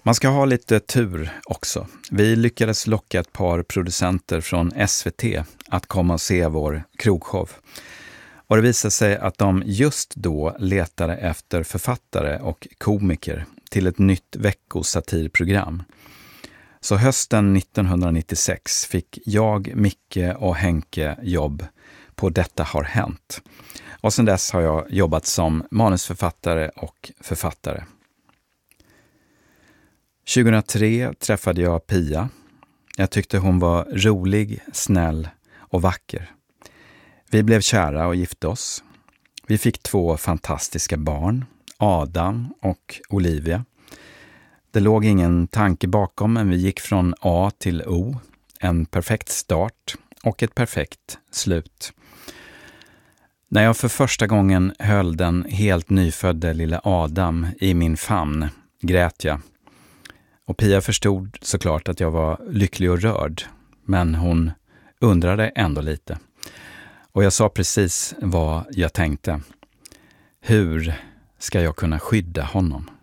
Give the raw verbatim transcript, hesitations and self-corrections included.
Man ska ha lite tur också. Vi lyckades locka ett par producenter från S V T att komma och se vår krogshow. Och det visade sig att de just då letade efter författare och komiker till ett nytt veckosatirprogram. Så hösten nittonhundranittiosex fick jag, Micke och Henke jobb på Detta har hänt. Och sedan dess har jag jobbat som manusförfattare och författare. tjugohundratre träffade jag Pia. Jag tyckte hon var rolig, snäll och vacker. Vi blev kära och gifte oss. Vi fick två fantastiska barn, Adam och Olivia. Det låg ingen tanke bakom, men vi gick från A till O. En perfekt start och ett perfekt slut. När jag för första gången höll den helt nyfödde lilla Adam i min famn grät jag. Och Pia förstod såklart att jag var lycklig och rörd, men hon undrade ändå lite. Och jag sa precis vad jag tänkte. Hur ska jag kunna skydda honom?